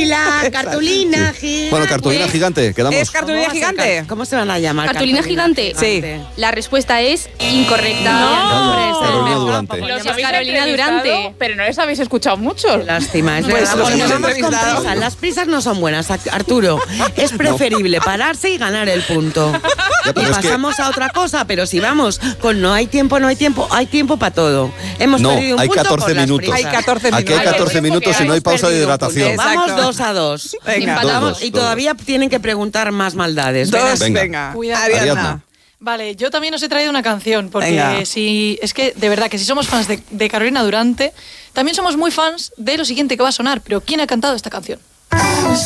Y la cartulina gigante. Bueno, cartulina gigante, quedamos. ¿Es cartulina gigante? ¿Cómo se van a llamar? ¿Cartulina gigante? Sí. La respuesta es incorrecta. Carolina Durante. Es Carolina Durante. Pero no les habéis escuchado mucho. Lástima, es Pues verdad, los porque hemos vamos con entrevistado. prisas. Las prisas no son buenas, Arturo. Es preferible pararse y ganar el punto. Ya, Y pero es que- pasamos a otra cosa, pero si vamos con no hay tiempo para todo. Hemos No, perdido un hay punto 14 por las minutos. prisas. Hay 14 Aquí hay minutos. 14 minutos y no hay pausa de Perdido un punto. hidratación. Exacto. Vamos 2-2. Venga. Empatamos Dos, y dos. todavía tienen que preguntar más maldades. Dos, Venga. venga. Cuidado. Ariadna. Vale, yo también os he traído una canción, porque Venga. es que de verdad que si somos fans de Carolina Durante, también somos muy fans de lo siguiente que va a sonar, pero ¿quién ha cantado esta canción?